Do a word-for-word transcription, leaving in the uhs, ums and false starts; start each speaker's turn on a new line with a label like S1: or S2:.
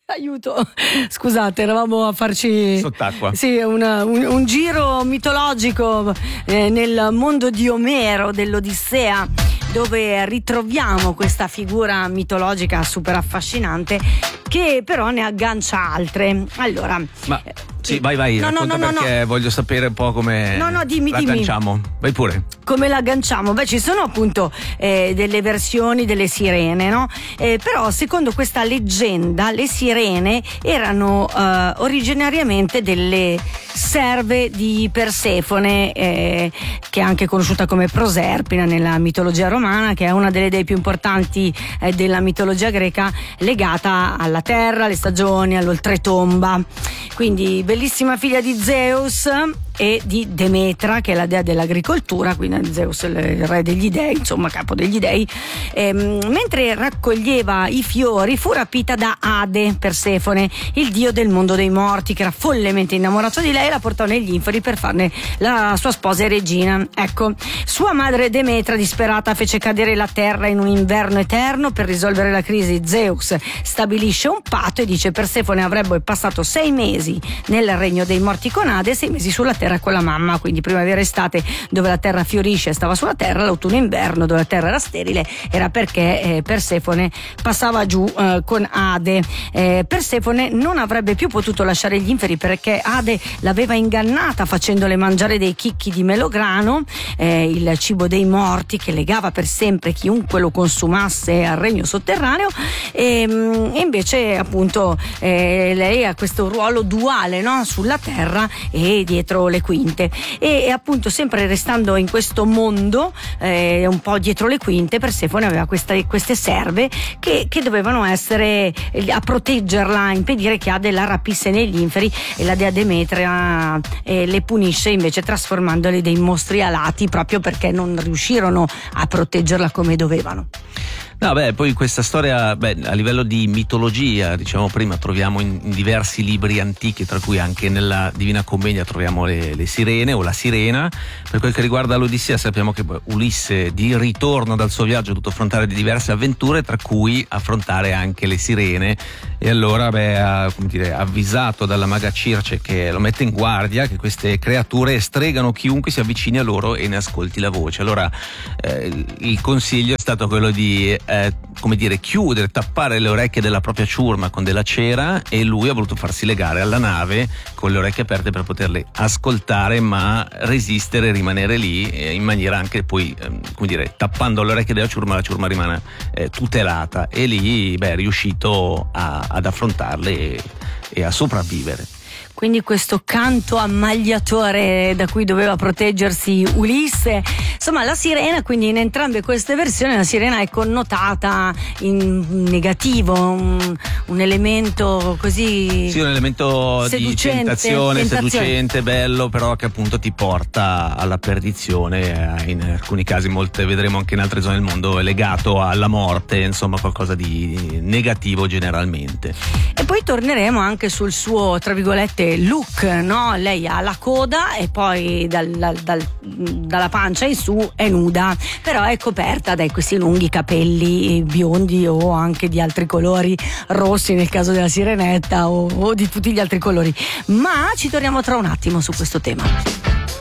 S1: Aiuto, scusate, eravamo a farci
S2: sott'acqua.
S1: Sì, una, un, un giro mitologico eh, nel mondo di Omero, dell'Odissea, dove ritroviamo questa figura mitologica super affascinante che però ne aggancia altre. Allora,
S2: ma sì, vai vai,
S1: no,
S2: racconta
S1: no, no,
S2: perché
S1: no.
S2: voglio sapere un po' come
S1: no, no, dimmi,
S2: l'agganciamo.
S1: dimmi.
S2: Vai pure.
S1: Come l'agganciamo? Beh, ci sono appunto eh, delle versioni delle sirene, no? Eh, però secondo questa leggenda le sirene erano eh, originariamente delle serve di Persefone, eh, che è anche conosciuta come Proserpina nella mitologia romana, che è una delle dei più importanti eh, della mitologia greca, legata alla terra, alle stagioni, all'oltretomba. Quindi bellissima figlia di Zeus e di Demetra, che è la dea dell'agricoltura, quindi Zeus è il re degli dei, insomma capo degli dei. Ehm, mentre raccoglieva i fiori fu rapita da Ade, Persefone, il dio del mondo dei morti, che era follemente innamorato di lei e la portò negli inferi per farne la sua sposa e regina. Ecco, sua madre Demetra, disperata, fece cadere la terra in un inverno eterno. Per risolvere la crisi Zeus stabilisce un patto e dice: Persefone avrebbe passato sei mesi nel regno dei morti con Ade e sei mesi sulla terra con la mamma, quindi primavera estate dove la terra fiorisce stava sulla terra, l'autunno inverno dove la terra era sterile era perché eh, Persefone passava giù eh, con Ade. eh, Persefone non avrebbe più potuto lasciare gli inferi perché Ade l'aveva ingannata facendole mangiare dei chicchi di melograno, eh, il cibo dei morti che legava per sempre chiunque lo consumasse al regno sotterraneo, e, e invece appunto eh, lei ha questo ruolo duale, no? Sulla terra e dietro le quinte, e, e appunto sempre restando in questo mondo eh, un po' dietro le quinte, Persefone aveva questa, queste serve che, che dovevano essere eh, a proteggerla, a impedire che Ade la rapisse negli inferi, e la dea Demetra eh, le punisce invece trasformandole dei mostri alati, proprio perché non riuscirono a proteggerla come dovevano.
S2: No, beh, poi questa storia, beh, a livello di mitologia, diciamo prima, troviamo in, in diversi libri antichi, tra cui anche nella Divina Commedia troviamo le, le sirene o la sirena. Per quel che riguarda l'Odissea, sappiamo che Ulisse, di ritorno dal suo viaggio, ha dovuto affrontare di diverse avventure, tra cui affrontare anche le sirene, e allora beh, ha, come dire, avvisato dalla maga Circe, che lo mette in guardia, che queste creature stregano chiunque si avvicini a loro e ne ascolti la voce. Allora eh, il consiglio è stato quello di Eh, come dire, chiudere, tappare le orecchie della propria ciurma con della cera, e lui ha voluto farsi legare alla nave con le orecchie aperte per poterle ascoltare, ma resistere, rimanere lì eh, in maniera anche poi eh, come dire, tappando le orecchie della ciurma, la ciurma rimane eh, tutelata, e lì beh, è riuscito a, ad affrontarle e, e a sopravvivere.
S1: Quindi questo canto ammagliatore da cui doveva proteggersi Ulisse. Insomma, la sirena, quindi in entrambe queste versioni la sirena è connotata in negativo, un, un elemento così
S2: sì, un elemento
S1: seducente,
S2: di tentazione,
S1: tentazione,
S2: seducente, bello, però che appunto ti porta alla perdizione, in alcuni casi, molte vedremo anche in altre zone del mondo, è legato alla morte, insomma qualcosa di negativo generalmente.
S1: E poi torneremo anche sul suo, tra virgolette, look, no? Lei ha la coda e poi dal, dal, dal, dalla pancia in su è nuda, però è coperta da questi lunghi capelli biondi o anche di altri colori, rossi nel caso della sirenetta, o, o di tutti gli altri colori. Ma ci torniamo tra un attimo su questo tema.